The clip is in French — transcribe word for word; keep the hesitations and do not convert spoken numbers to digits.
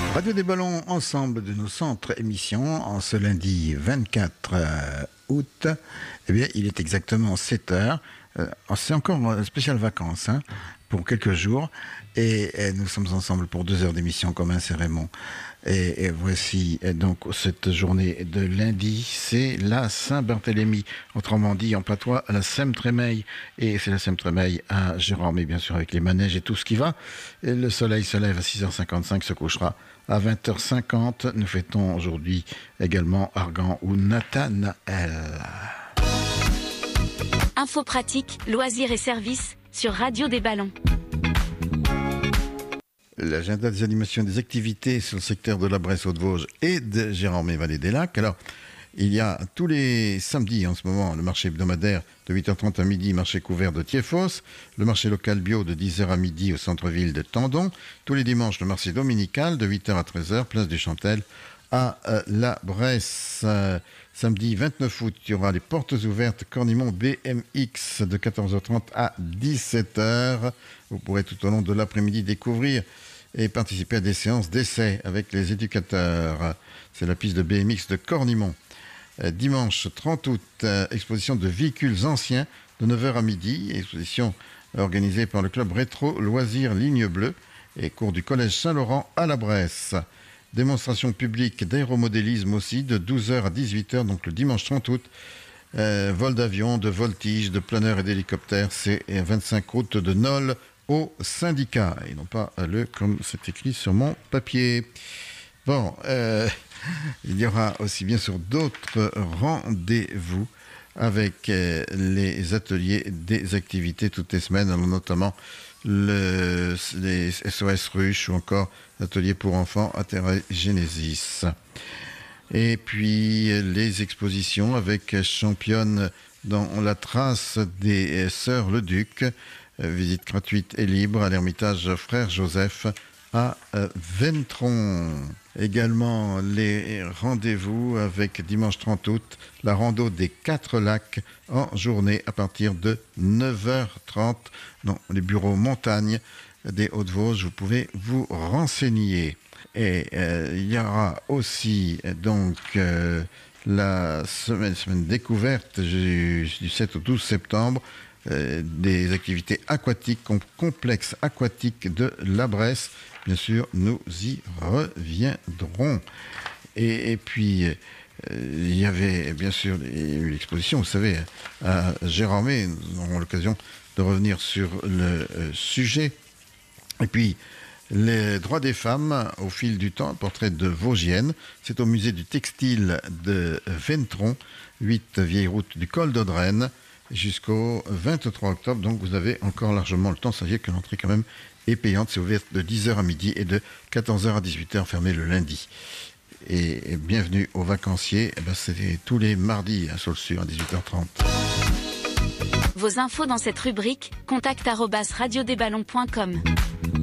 Radio des Ballons, ensemble de nos centres émissions, en ce lundi vingt-quatre août, eh bien, il est exactement sept heures. Euh, c'est encore spécial vacances, hein, pour quelques jours. Et, et nous sommes ensemble pour deux heures d'émission commun, c'est Raymond. Et, et voici et donc cette journée de lundi, c'est la Saint-Barthélemy. Autrement dit, en patois, la Sème-Trémeille. Et c'est la Sème-Trémeille à Gérard, mais bien sûr avec les manèges et tout ce qui va. Et le soleil se lève à six heures cinquante-cinq, se couchera à vingt heures cinquante. Nous fêtons aujourd'hui également Argan ou Nathanaël. Info pratique, loisirs et services sur Radio des Ballons. L'agenda des animations et des activités sur le secteur de la Bresse Haute-Vosges et de Gérardmer-Vallée des Lacs. Alors, il y a tous les samedis en ce moment le marché hebdomadaire de huit heures trente à midi, marché couvert de Thiéphos, le marché local bio de dix heures à midi au centre-ville de Tendon, tous les dimanches le marché dominical de huit heures à treize heures, place du Chantel à euh, la Bresse. Euh, samedi vingt-neuf août, il y aura les portes ouvertes Cornimont B M X de quatorze heures trente à dix-sept heures. Vous pourrez tout au long de l'après-midi découvrir et participer à des séances d'essai avec les éducateurs. C'est la piste de B M X de Cornimont. Euh, dimanche trente août, euh, exposition de véhicules anciens de neuf heures à midi, exposition organisée par le club Rétro Loisirs Ligne Bleue et cours du collège Saint-Laurent à la Bresse. Démonstration publique d'aéromodélisme aussi de douze heures à dix-huit heures, donc le dimanche trente août. Euh, vol d'avion, de voltige, de planeur et d'hélicoptère, c'est vingt-cinq route de Nol au syndicat, et non pas le comme c'est écrit sur mon papier. Bon, euh, il y aura aussi bien sûr d'autres rendez-vous avec euh, les ateliers des activités toutes les semaines, alors notamment le, les S O S Ruche ou encore l'atelier pour enfants à Terra Genesis. Et puis les expositions avec championne dans la trace des Sœurs Le Duc. Visite gratuite et libre à l'Ermitage Frère Joseph à Ventron. Également les rendez-vous avec dimanche trente août, la rando des Quatre Lacs en journée à partir de neuf heures trente dans les bureaux montagne des Hauts-de-Vosges. Vous pouvez vous renseigner. Et euh, il y aura aussi donc euh, la semaine, semaine découverte du, du sept au douze septembre. Euh, des activités aquatiques, com- complexes aquatiques de la Bresse. Bien sûr, nous y reviendrons. Et, et puis, euh, il y avait bien sûr l'exposition, vous savez, à Gérardmer. Nous aurons l'occasion de revenir sur le euh, sujet. Et puis, les droits des femmes au fil du temps, un portrait de Vosgienne. C'est au musée du textile de Ventron, huit vieille route du col d'Audrenne, jusqu'au vingt-trois octobre, donc vous avez encore largement le temps. Sachez que l'entrée quand même est payante, c'est ouvert de dix heures à midi et de quatorze heures à dix-huit heures, fermé le lundi. Et, et bienvenue aux vacanciers, eh ben c'est tous les mardis à Saulsure à dix-huit heures trente. Vos infos dans cette rubrique, contact arobase radio des ballons point com.